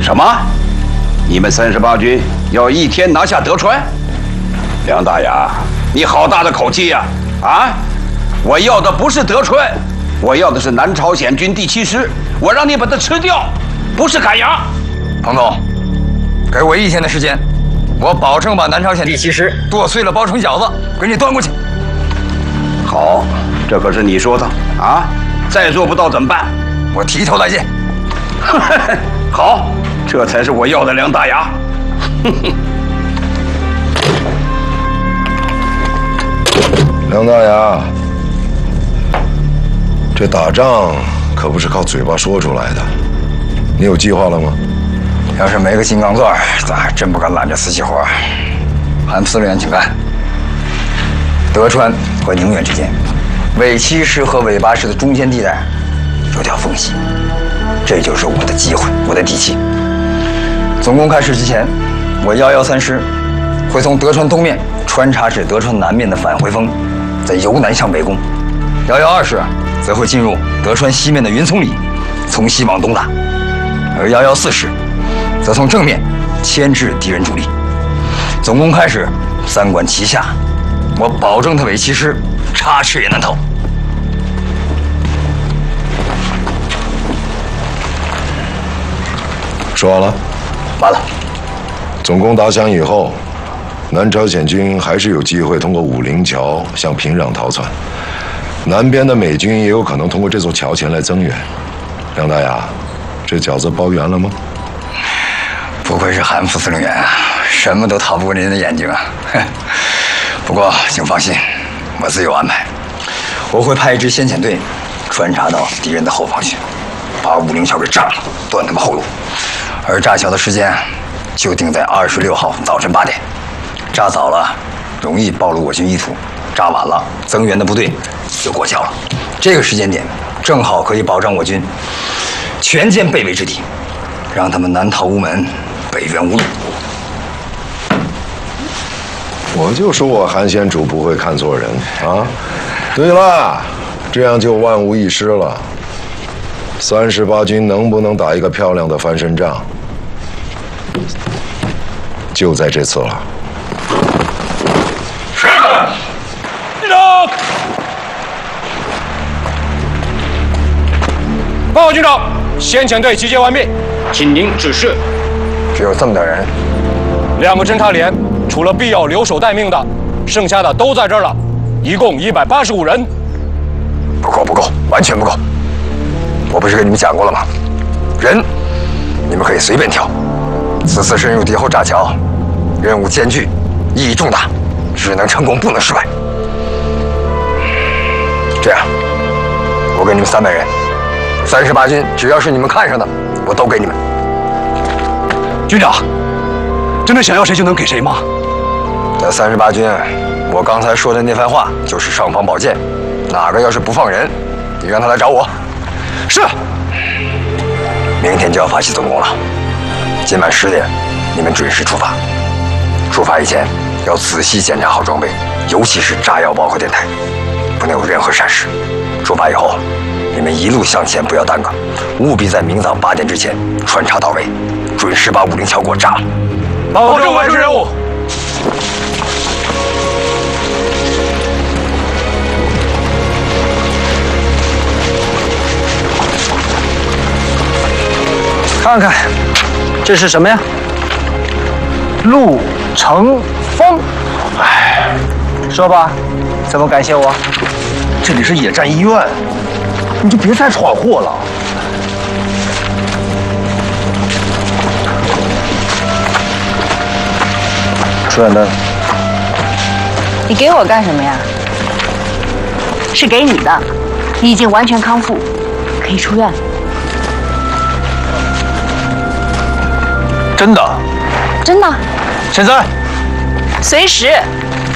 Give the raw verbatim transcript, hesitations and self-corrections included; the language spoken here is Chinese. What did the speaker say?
什么？你们三十八军要一天拿下德川？梁大牙，你好大的口气呀！啊！我要的不是德川，我要的是南朝鲜军第七师。我让你把它吃掉，不是砍牙。 彭总，给我一天的时间，我保证把南朝鲜第七师剁碎了包成饺子，给你端过去。 好，这可是你说的啊！再做不到怎么办？ 我提头来见。 好，这才是我要的梁大牙。 梁大牙，这打仗可不是靠嘴巴说出来的，你有计划了吗？ 要是没个金刚钻，咱还真不敢揽这死气活。韩副司令员，请看，德川和宁远之间，伪七师和伪八师的中间地带有条缝隙，这就是我的机会，我的底气。总攻开始之前，我幺幺三师会从德川东面穿插至德川南面的返回峰，再由南向北攻；幺幺二师则会进入德川西面的云松里，从西往东打；而幺幺四师则从正面牵制敌人主力。总攻开始，三管齐下，我保证他伪七师插翅也难逃。 说完了。 完了。 总攻打响以后，南朝鲜军还是有机会通过武陵桥向平壤逃窜，南边的美军也有可能通过这座桥前来增援。梁大牙，这饺子包圆了吗？ 不愧是韩副司令员啊，什么都逃不过您的眼睛啊！不过请放心，我自有安排。我会派一支先遣队穿插到敌人的后方去，把武陵桥给炸了，断他们后路。而炸桥的时间就定在二十六号早晨八点。炸早了容易暴露我军意图，炸晚了增援的部队就过桥了。这个时间点正好可以保障我军全歼被围之敌，让他们南逃无门，北援无路。 我就说我韩先主不会看错人啊！对了，这样就万无一失了。三十八军能不能打一个漂亮的翻身仗，就在这次了。 是。队长，报告军长，先遣队集结完毕，请您指示。 只有这么点人？ 两个侦察连，除了必要留守待命的，剩下的都在这儿了，一共一百八十五人。 不够，不够，完全不够。我不是跟你们讲过了吗？人，你们可以随便挑。此次深入敌后炸桥，任务艰巨，意义重大，只能成功，不能失败。这样，我给你们三百人，三十八军只要是你们看上的，我都给你们。 军长，真的想要谁就能给谁吗？ 在三十八军，我刚才说的那番话就是尚方宝剑，哪个要是不放人，你让他来找我。 是。 明天就要发起总攻了，今晚十点，你们准时出发。出发以前要仔细检查好装备，尤其是炸药包和电台，不能有任何闪失。出发以后，你们一路向前，不要耽搁，务必在明早八点之前穿插到位，准时把武陵桥给我炸了。 保证完成任务。 看看，这是什么呀？陆成风。哎，说吧，怎么感谢我？ 这里是野战医院，你就别再闯祸了。出远灯。 你给我干什么呀？是给你的，你已经完全康复，可以出院。 真的？ 真的。 现在？ 随时。